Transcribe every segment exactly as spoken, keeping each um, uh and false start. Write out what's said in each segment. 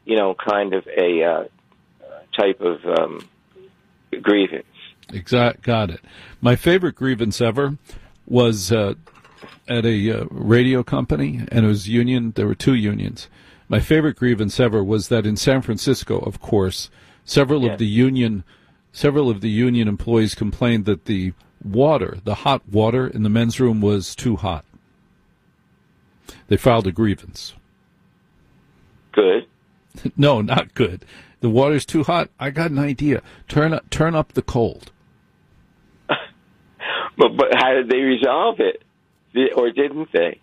you know, kind of a uh, type of um, grievance. Exact, got it. My favorite grievance ever was uh, at a uh, radio company, and it was union. There were two unions. My favorite grievance ever was that in San Francisco, of course, several Yes. of the union, several of the union employees complained that the water, the hot water in the men's room was too hot. They filed a grievance. Good. No, not good. The water's too hot. I got an idea. Turn up, turn up the cold. But but how did they resolve it, Did- or didn't they?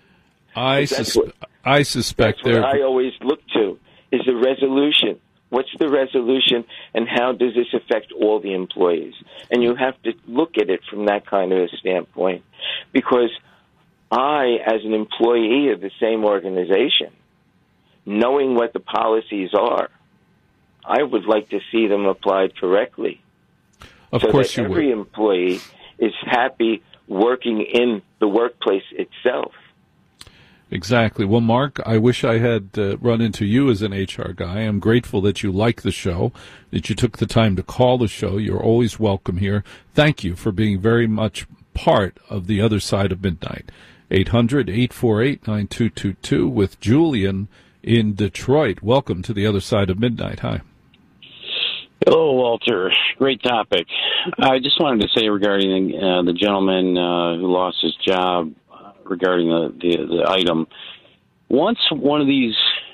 I That's sus- what- I suspect That's what they're. I always look to, is the resolution. What's the resolution, and how does this affect all the employees? And you have to look at it from that kind of a standpoint, because I, as an employee of the same organization, knowing what the policies are, I would like to see them applied correctly. Of so course that you every would. employee is happy working in the workplace itself. Exactly. Well, Mark, I wish I had uh, run into you as an H R guy. I'm grateful that you like the show, that you took the time to call the show. You're always welcome here. Thank you for being very much part of the other side of midnight. eight hundred, eight four eight, nine two two two with Julian in Detroit. Welcome to the other side of midnight. Hi. Hello, Walter. Great topic. I just wanted to say regarding uh, the gentleman uh, who lost his job uh, regarding the, the, the item. Once one of these,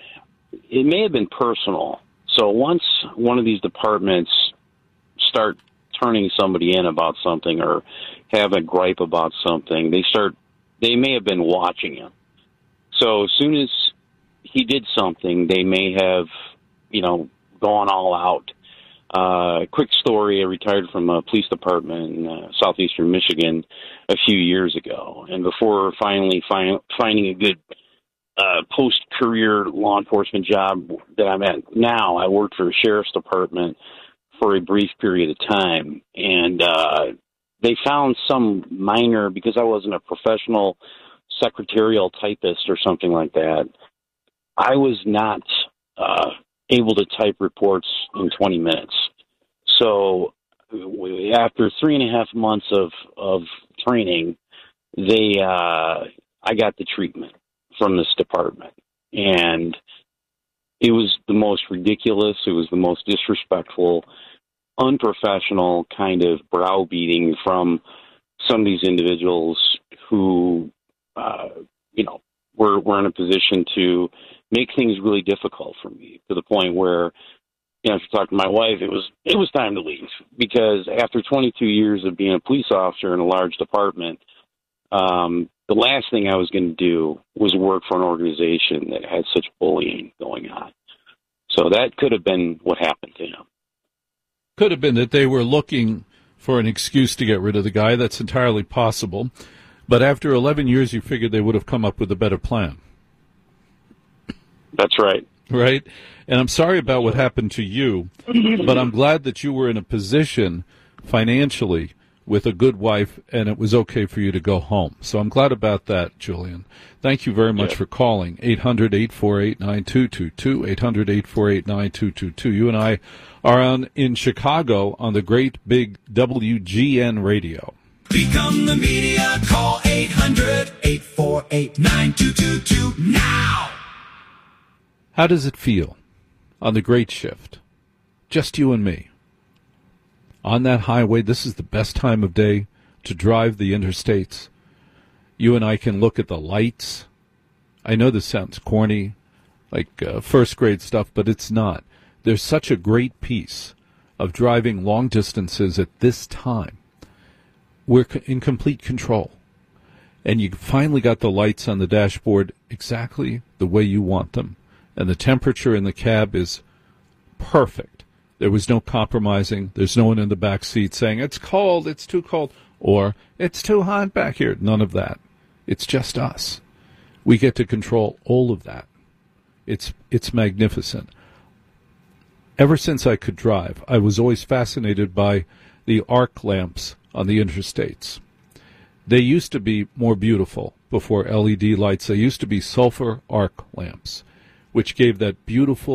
it may have been personal. So once one of these departments start turning somebody in about something or have a gripe about something, they start, they may have been watching him. So as soon as he did something, they may have, you know, gone all out. Uh, quick story, I retired from a police department in uh, southeastern Michigan a few years ago. And before finally find, finding a good uh, post-career law enforcement job that I'm at now, I worked for the sheriff's department for a brief period of time. And uh, they found some minor, because I wasn't a professional secretarial typist or something like that, I was not uh, able to type reports in twenty minutes. So we, after three and a half months of, of training, they uh, I got the treatment from this department. And it was the most ridiculous, it was the most disrespectful, unprofessional kind of browbeating from some of these individuals who, uh, you know, were, were in a position to make things really difficult for me, to the point where, you know, if you talk to my wife, it was it was time to leave, because after twenty-two years of being a police officer in a large department, um, the last thing I was going to do was work for an organization that had such bullying going on. So that could have been what happened to him. Could have been that they were looking for an excuse to get rid of the guy. That's entirely possible. But after eleven years, you figured they would have come up with a better plan. That's right. Right? And I'm sorry about what happened to you, but I'm glad that you were in a position financially with a good wife and it was okay for you to go home. So I'm glad about that, Julian. Thank you very much Yeah. for calling. eight hundred, eight four eight, nine two two two, eight hundred, eight four eight, nine two two two. You and I are on in Chicago on the great big W G N radio. Become the media. Call eight hundred, eight four eight, nine two two two now. How does it feel on the great shift? Just you and me. On that highway, this is the best time of day to drive the interstates. You and I can look at the lights. I know this sounds corny, like uh, first grade stuff, but it's not. There's such a great piece of driving long distances at this time. We're in complete control. And you finally got the lights on the dashboard exactly the way you want them. And the temperature in the cab is perfect. There was no compromising. There's no one in the back seat saying, it's cold, it's too cold, or it's too hot back here. None of that. It's just us. We get to control all of that. It's it's magnificent. Ever since I could drive, I was always fascinated by the arc lamps on the interstates. They used to be more beautiful before L E D lights. They used to be sulfur arc lamps, which gave that beautiful